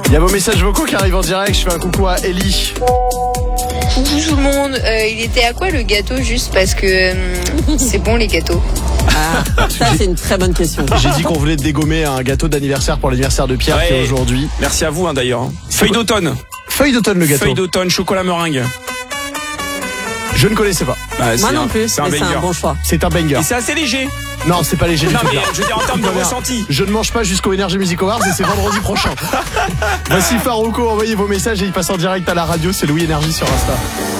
Il y a vos messages vocaux qui arrivent en direct. Je fais un coucou à Ellie. Coucou tout le monde. Il était à quoi le gâteau, juste parce que c'est bon les gâteaux? Ah, ça c'est une très bonne question. J'ai dit qu'on voulait dégommer un gâteau d'anniversaire pour l'anniversaire de Pierre qui est aujourd'hui. Merci à vous d'ailleurs. Feuille d'automne. Feuille d'automne le gâteau. Feuille d'automne, chocolat meringue. Je ne connaissais pas. Moi non plus, c'est un mais c'est banger. un bon choix. C'est un banger. Et c'est assez léger. Non, c'est pas léger du Non tout. mais je veux dire en termes de ressenti. Je ne mange pas jusqu'au Energy Music Awards et c'est vendredi prochain. Voici Farouko, envoyez vos messages et il passe en direct à la radio, c'est Louis Énergie sur Insta.